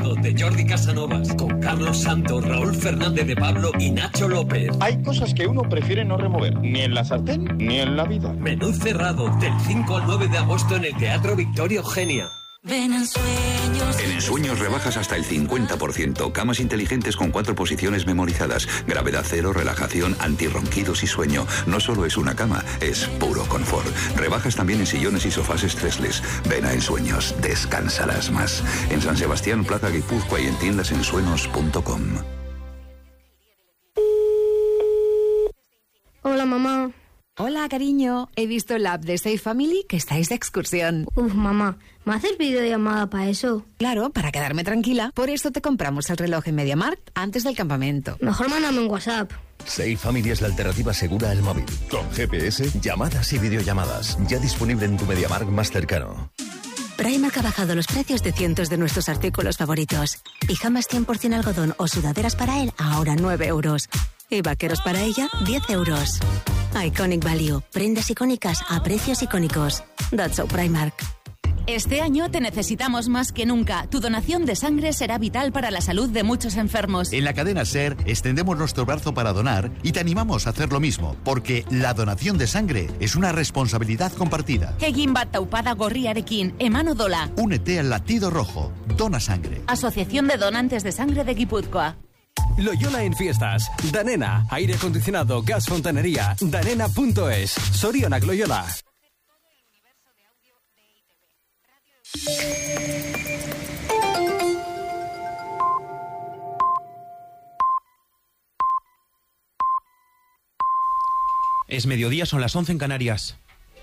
Cerrado de Jordi Casanovas, con Carlos Santos, Raúl Fernández de Pablo y Nacho López. Hay cosas que uno prefiere no remover, ni en la sartén ni en la vida. Menú cerrado del 5 al 9 de agosto en el Teatro Victoria Eugenia. Ven en Sueños. En Ensueños rebajas hasta el 50%. Camas inteligentes con 4 posiciones memorizadas. Gravedad cero, relajación, antirronquidos y sueño. No solo es una cama, es puro confort. Rebajas también en sillones y sofás stressless. Ven a Ensueños, descansarás más. En San Sebastián, Plaza Guipúzcoa y en tiendasensueños.com. Hola, mamá. Hola, cariño. He visto en la app de Safe Family que estáis de excursión. Mamá, ¿me haces videollamada para eso? Claro, para quedarme tranquila. Por eso te compramos el reloj en MediaMarkt antes del campamento. Mejor mándame un WhatsApp. Safe Family es la alternativa segura al móvil. Con GPS, llamadas y videollamadas. Ya disponible en tu MediaMarkt más cercano. Primark ha bajado los precios de cientos de nuestros artículos favoritos. Pijamas 100% algodón o sudaderas para él, ahora 9 euros. Y vaqueros para ella, 10 euros. Iconic Value. Prendas icónicas a precios icónicos. That's so Primark. Este año te necesitamos más que nunca. Tu donación de sangre será vital para la salud de muchos enfermos. En la cadena SER extendemos nuestro brazo para donar y te animamos a hacer lo mismo, porque la donación de sangre es una responsabilidad compartida. Egin bat taupada gorriarekin, eman odola. Únete al latido rojo. Dona sangre. Asociación de Donantes de Sangre de Guipúzcoa. Loyola en fiestas. Danena, aire acondicionado, gas fontanería. Danena.es. Sorionak Loyola. Es mediodía, son las 11 en Canarias.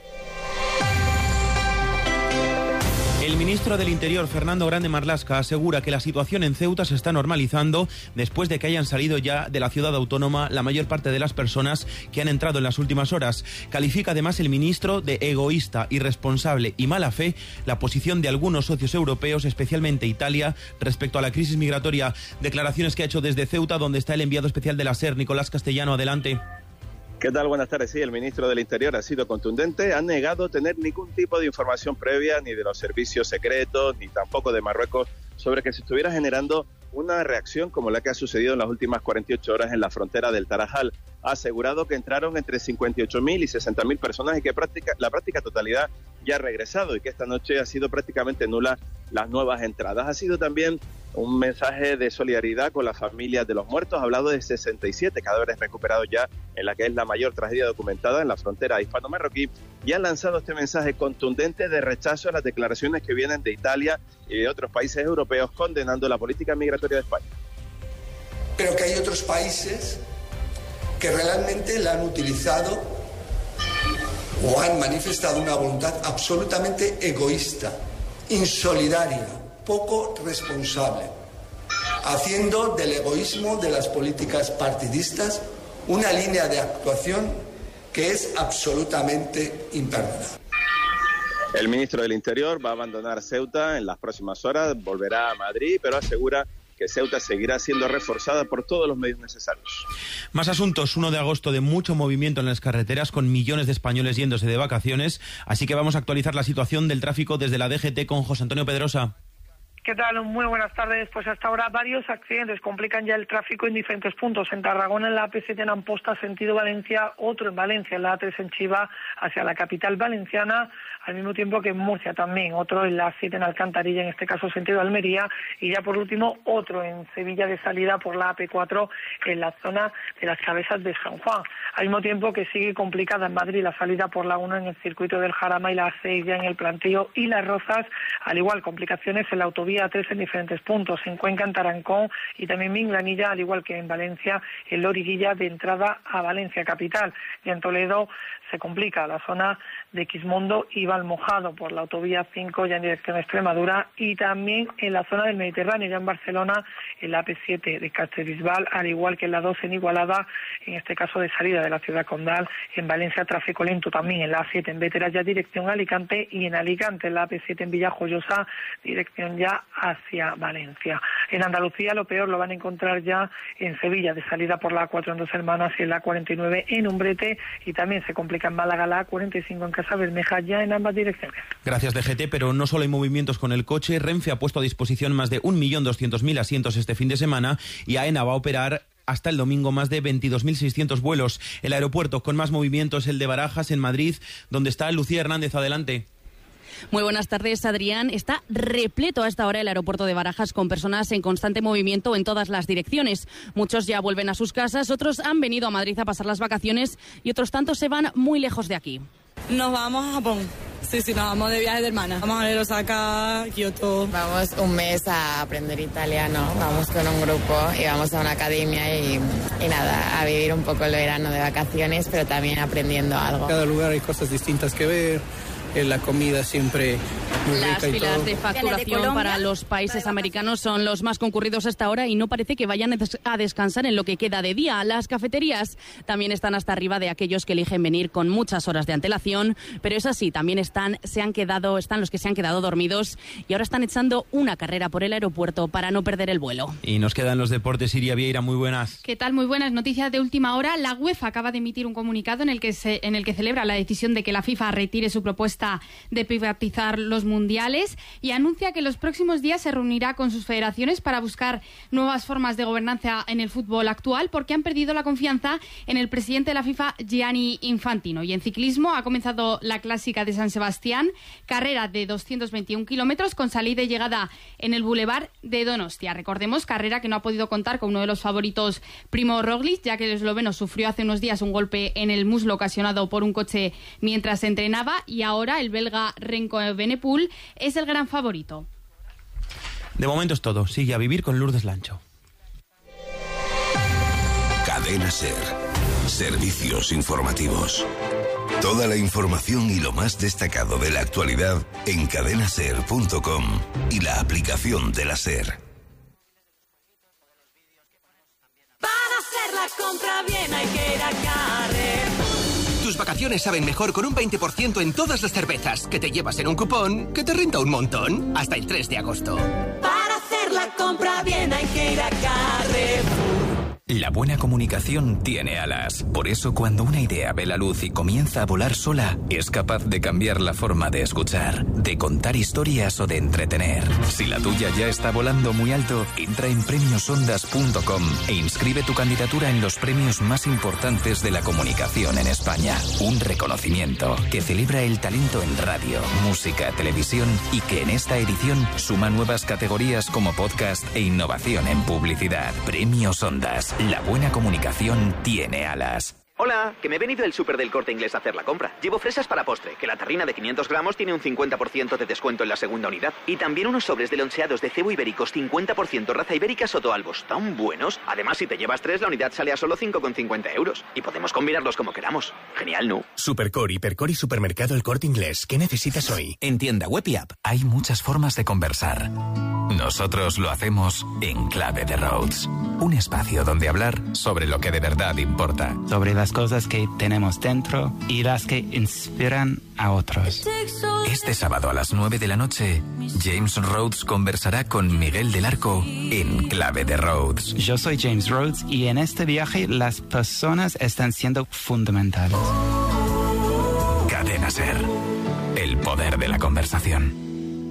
El ministro del Interior, Fernando Grande Marlaska, asegura que la situación en Ceuta se está normalizando después de que hayan salido ya de la ciudad autónoma la mayor parte de las personas que han entrado en las últimas horas. Califica además el ministro de egoísta, irresponsable y mala fe la posición de algunos socios europeos, especialmente Italia, respecto a la crisis migratoria. Declaraciones que ha hecho desde Ceuta, donde está el enviado especial de la SER, Nicolás Castellano. Adelante. ¿Qué tal? Buenas tardes. Sí, el ministro del Interior ha sido contundente, ha negado tener ningún tipo de información previa ni de los servicios secretos, ni tampoco de Marruecos, sobre que se estuviera generando una reacción como la que ha sucedido en las últimas 48 horas en la frontera del Tarajal. Ha asegurado que entraron entre 58.000 y 60.000 personas y que la práctica totalidad ya ha regresado y que esta noche ha sido prácticamente nula las nuevas entradas. Ha sido también un mensaje de solidaridad con las familias de los muertos. Ha hablado de 67 cadáveres recuperados ya en la que es la mayor tragedia documentada en la frontera hispano-marroquí y ha lanzado este mensaje contundente de rechazo a las declaraciones que vienen de Italia y de otros países europeos condenando la política migratoria de España. Pero que hay otros países que realmente la han utilizado o han manifestado una voluntad absolutamente egoísta, insolidaria, poco responsable, haciendo del egoísmo de las políticas partidistas una línea de actuación que es absolutamente imperdonable. El ministro del Interior va a abandonar Ceuta en las próximas horas, volverá a Madrid, pero asegura que Ceuta seguirá siendo reforzada por todos los medios necesarios. Más asuntos. 1 de agosto de mucho movimiento en las carreteras, con millones de españoles yéndose de vacaciones, así que vamos a actualizar la situación del tráfico desde la DGT con José Antonio Pedrosa. ¿Qué tal? Muy buenas tardes. Pues hasta ahora varios accidentes complican ya el tráfico en diferentes puntos. En Tarragona, en la AP7 en Amposta, sentido Valencia, otro en Valencia, en la A3 en Chiva, hacia la capital valenciana, al mismo tiempo que en Murcia también, otro en la A7 en Alcantarilla, en este caso sentido Almería, y ya por último otro en Sevilla de salida por la AP4 en la zona de las Cabezas de San Juan. Al mismo tiempo que sigue complicada en Madrid la salida por la 1 en el circuito del Jarama y la A6 ya en el Plantío y Las Rozas, al igual complicaciones en la autovía A3 en diferentes puntos, en Cuenca, en Tarancón y también Minglanilla, al igual que en Valencia, en la orillilla de entrada a Valencia capital. Y en Toledo se complica la zona de Quismondo y Valmojado por la autovía 5 ya en dirección a Extremadura y también en la zona del Mediterráneo, ya en Barcelona, en la AP7 de Castellbisbal, al igual que en la 2 en Igualada, en este caso de salida de la ciudad condal, en Valencia tráfico lento también en la A7 en Bétera ya dirección a Alicante y en Alicante en la AP7 en Villajoyosa dirección ya hacia Valencia. En Andalucía lo peor lo van a encontrar ya en Sevilla, de salida por la A4 en Dos Hermanas y en la A49 en Umbrete, y también se complica en Málaga la A45 en Casa Bermeja, ya en ambas direcciones. Gracias, DGT, pero no solo hay movimientos con el coche. Renfe ha puesto a disposición más de 1.200.000 asientos este fin de semana y AENA va a operar hasta el domingo más de 22.600 vuelos. El aeropuerto con más movimiento es el de Barajas, en Madrid, donde está Lucía Hernández. Adelante. Muy buenas tardes, Adrián. Está repleto a esta hora el aeropuerto de Barajas con personas en constante movimiento en todas las direcciones. Muchos ya vuelven a sus casas, otros han venido a Madrid a pasar las vacaciones y otros tantos se van muy lejos de aquí. Nos vamos a Japón. Sí, nos vamos de viaje de hermana. Vamos a ver Osaka, Kioto. Vamos un mes a aprender italiano. Vamos con un grupo y vamos a una academia y nada, a vivir un poco el verano de vacaciones, pero también aprendiendo algo. En cada lugar hay cosas distintas que ver. La comida siempre muy rica y todo. Las filas de facturación para los países americanos son los más concurridos hasta ahora y no parece que vayan a descansar en lo que queda de día. Las cafeterías también están hasta arriba de aquellos que eligen venir con muchas horas de antelación, pero es así, también están los que se han quedado dormidos y ahora están echando una carrera por el aeropuerto para no perder el vuelo. Y nos quedan los deportes. Iria Vieira, muy buenas. ¿Qué tal? Muy buenas noticias de última hora. La UEFA acaba de emitir un comunicado en el que celebra la decisión de que la FIFA retire su propuesta de privatizar los mundiales y anuncia que en los próximos días se reunirá con sus federaciones para buscar nuevas formas de gobernanza en el fútbol actual, porque han perdido la confianza en el presidente de la FIFA, Gianni Infantino. Y en ciclismo ha comenzado la clásica de San Sebastián, carrera de 221 kilómetros con salida y llegada en el Boulevard de Donostia. Recordemos, carrera que no ha podido contar con uno de los favoritos, Primo Roglic, ya que el esloveno sufrió hace unos días un golpe en el muslo ocasionado por un coche mientras entrenaba, y ahora el belga Renko Evenepoel es el gran favorito. De momento es todo. Sigue a vivir con Lourdes Lancho. Cadena SER. Servicios informativos. Toda la información y lo más destacado de la actualidad en cadenaser.com y la aplicación de la SER. Para hacer la compra bien hay que ir a Carrefour. Tus vacaciones saben mejor con un 20% en todas las cervezas que te llevas en un cupón que te renta un montón hasta el 3 de agosto. Para hacer la compra bien hay que ir a Carrefour. La buena comunicación tiene alas. Por eso, cuando una idea ve la luz y comienza a volar sola, es capaz de cambiar la forma de escuchar, de contar historias o de entretener. Si la tuya ya está volando muy alto, entra en premiosondas.com e inscribe tu candidatura en los premios más importantes de la comunicación en España. Un reconocimiento que celebra el talento en radio, música, televisión y que en esta edición suma nuevas categorías como podcast e innovación en publicidad. Premios Ondas. La buena comunicación tiene alas. Hola, que me he venido del súper del Corte Inglés a hacer la compra. Llevo fresas para postre, que la tarrina de 500 gramos tiene un 50% de descuento en la segunda unidad. Y también unos sobres de loncheados de cebo ibéricos 50% raza ibérica Sotoalbos, tan buenos. Además, si te llevas 3, la unidad sale a solo 5,50 €. Y podemos combinarlos como queramos. Genial, ¿no? Supercor, Hipercor y Supermercado El Corte Inglés. ¿Qué necesitas hoy? En tienda web y app hay muchas formas de conversar. Nosotros lo hacemos en Clave de Rhodes. Un espacio donde hablar sobre lo que de verdad importa. Sobre las cosas que tenemos dentro y las que inspiran a otros. Este sábado a las 9 de la noche, James Rhodes conversará con Miguel del Arco en Clave de Rhodes. Yo soy James Rhodes y en este viaje las personas están siendo fundamentales. Cadena SER. El poder de la conversación.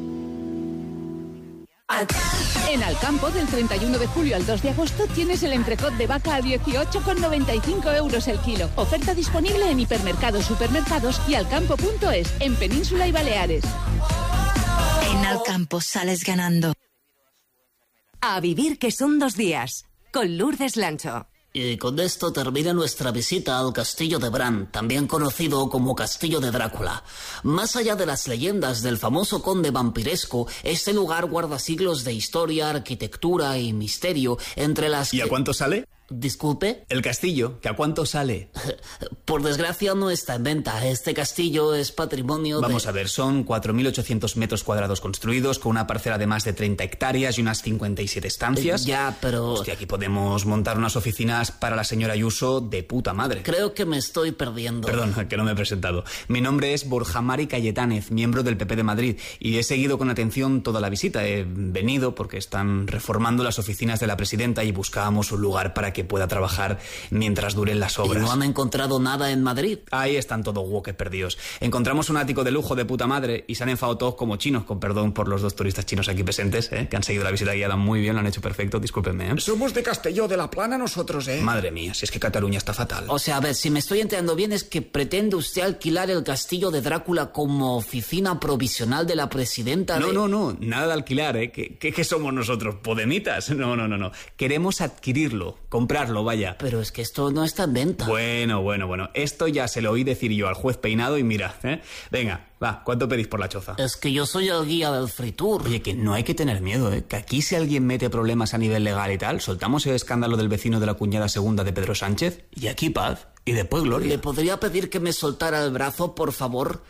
En Alcampo, del 31 de julio al 2 de agosto, tienes el entrecot de vaca a 18,95 € el kilo. Oferta disponible en hipermercados, supermercados y alcampo.es, en Península y Baleares. En Alcampo sales ganando. A vivir, que son 2 días, con Lourdes Lancho. Y con esto termina nuestra visita al Castillo de Bran, también conocido como Castillo de Drácula. Más allá de las leyendas del famoso conde vampiresco, este lugar guarda siglos de historia, arquitectura y misterio, entre las ¿Y a cuánto sale? Disculpe. El castillo, ¿que a cuánto sale? Por desgracia no está en venta. Este castillo es patrimonio de... Vamos a ver, son 4.800 metros cuadrados construidos, con una parcela de más de 30 hectáreas y unas 57 estancias. Ya, pero... Hostia, aquí podemos montar unas oficinas para la señora Ayuso de puta madre. Creo que me estoy perdiendo. Perdón, que no me he presentado. Mi nombre es Borja Mari Cayetánez, miembro del PP de Madrid, y he seguido con atención toda la visita. He venido porque están reformando las oficinas de la presidenta y buscábamos un lugar para que pueda trabajar mientras duren las obras. ¿Y no han encontrado nada en Madrid? Ahí están todos hueques perdidos. Encontramos un ático de lujo de puta madre y se han enfadado todos como chinos, con perdón por los 2 turistas chinos aquí presentes, que han seguido la visita guiada muy bien, lo han hecho perfecto, discúlpenme. Somos de Castelló de la Plana nosotros, Madre mía, si es que Cataluña está fatal. O sea, a ver, si me estoy enterando bien, es que pretende usted alquilar el castillo de Drácula como oficina provisional de la presidenta de... No, nada de alquilar, ¿Qué somos nosotros? ¿Podemitas? No. Queremos adquirirlo, comprarlo, vaya. Pero es que esto no está en venta. Bueno. Esto ya se lo oí decir yo al juez Peinado y mirad, Venga, va, ¿cuánto pedís por la choza? Es que yo soy el guía del Fritur. Oye, que no hay que tener miedo, Que aquí si alguien mete problemas a nivel legal y tal, soltamos el escándalo del vecino de la cuñada segunda de Pedro Sánchez y aquí paz. Y después gloria. ¿Le podría pedir que me soltara el brazo, por favor?